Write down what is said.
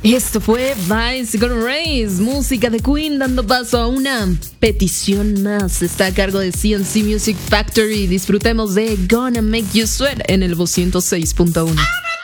Esto fue Bicycle Race, música de Queen, dando paso a una petición más. Está a cargo de CNC Music Factory. Disfrutemos de Gonna Make You Sweat en el 206.1.